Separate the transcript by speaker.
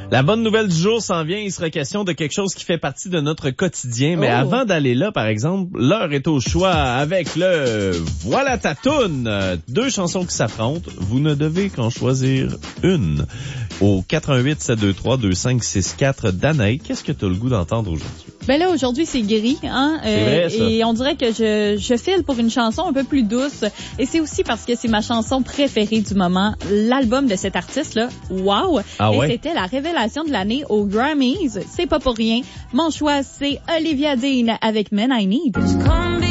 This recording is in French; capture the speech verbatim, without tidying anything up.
Speaker 1: La bonne nouvelle du jour s'en vient. Il sera question de quelque chose qui fait partie de notre quotidien. Mais
Speaker 2: oh.
Speaker 1: avant d'aller là, par exemple, l'heure est au choix avec le Voilà ta toune. Deux chansons qui s'affrontent. Vous ne devez qu'en choisir une. Au quatre un huit sept deux trois deux cinq six quatre. Danae, qu'est-ce que tu as le goût d'entendre aujourd'hui?
Speaker 2: Ben là, aujourd'hui, c'est gris, hein.
Speaker 1: C'est vrai,
Speaker 2: euh,
Speaker 1: ça.
Speaker 2: Et on dirait que je, je file pour une chanson un peu plus douce. Et c'est aussi parce que c'est ma chanson préférée du moment. L'album de cet artiste-là, wow!
Speaker 1: Ah ouais?
Speaker 2: Et c'était la révélation de l'année aux Grammys. C'est pas pour rien. Mon choix, c'est Olivia Dean avec Men I Need.